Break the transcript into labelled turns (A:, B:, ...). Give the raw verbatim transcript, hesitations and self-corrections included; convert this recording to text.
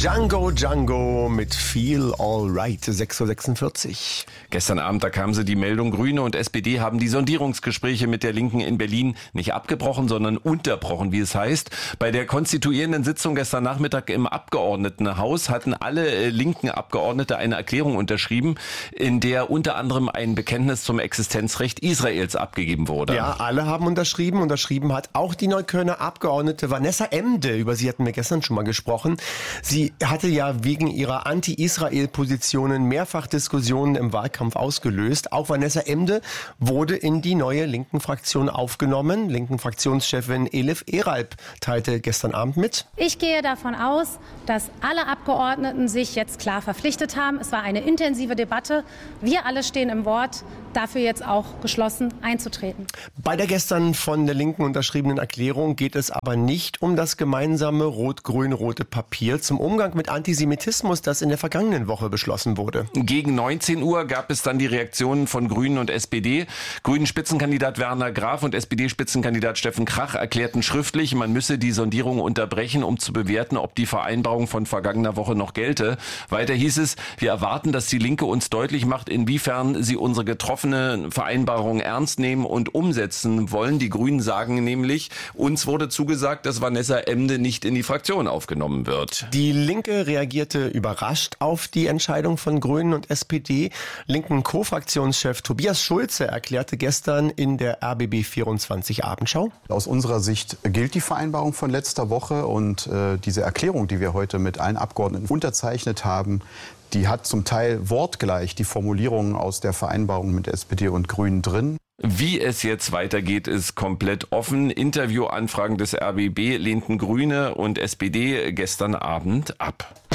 A: Django Django mit Feel Alright, sechs Uhr sechsundvierzig.
B: Gestern Abend, da kam sie die Meldung, Grüne und S P D haben die Sondierungsgespräche mit der Linken in Berlin nicht abgebrochen, sondern unterbrochen, wie es heißt. Bei der konstituierenden Sitzung gestern Nachmittag im Abgeordnetenhaus hatten alle äh, linken Abgeordnete eine Erklärung unterschrieben, in der unter anderem ein Bekenntnis zum Existenzrecht Israels abgegeben wurde.
A: Ja, alle haben unterschrieben. Unterschrieben hat auch die Neuköllner Abgeordnete Vanessa Emde. Über sie hatten wir gestern schon mal gesprochen. Sie hatte ja wegen ihrer Anti-Israel-Positionen mehrfach Diskussionen im Wahlkampf ausgelöst. Auch Vanessa Emde wurde in die neue linken Fraktion aufgenommen. Linken Fraktionschefin Elif Eralp teilte gestern Abend mit:
C: Ich gehe davon aus, dass alle Abgeordneten sich jetzt klar verpflichtet haben. Es war eine intensive Debatte. Wir alle stehen im Wort, dafür jetzt auch geschlossen einzutreten.
A: Bei der gestern von der Linken unterschriebenen Erklärung geht es aber nicht um das gemeinsame rot-grün-rote Papier zum Umgang mit Antisemitismus, das in der vergangenen Woche beschlossen wurde.
B: Gegen neunzehn Uhr gab es dann die Reaktionen von Grünen und S P D. Grünen-Spitzenkandidat Werner Graf und S P D-Spitzenkandidat Steffen Krach erklärten schriftlich, man müsse die Sondierung unterbrechen, um zu bewerten, ob die Vereinbarung von vergangener Woche noch gelte. Weiter hieß es, wir erwarten, dass die Linke uns deutlich macht, inwiefern sie unsere getroffene Vereinbarung ernst nehmen und umsetzen wollen. Die Grünen sagen nämlich, uns wurde zugesagt, dass Vanessa Emde nicht in die Fraktion aufgenommen wird.
A: Die Linke reagierte überrascht auf die Entscheidung von Grünen und S P D. Linken Co-Fraktionschef Tobias Schulze erklärte gestern in der R B B vierundzwanzig Abendschau:
D: Aus unserer Sicht gilt die Vereinbarung von letzter Woche und äh, diese Erklärung, die wir heute mit allen Abgeordneten unterzeichnet haben, die hat zum Teil wortgleich die Formulierungen aus der Vereinbarung mit S P D und Grünen drin.
B: Wie es jetzt weitergeht, ist komplett offen. Interviewanfragen des R B B lehnten Grüne und S P D gestern Abend ab.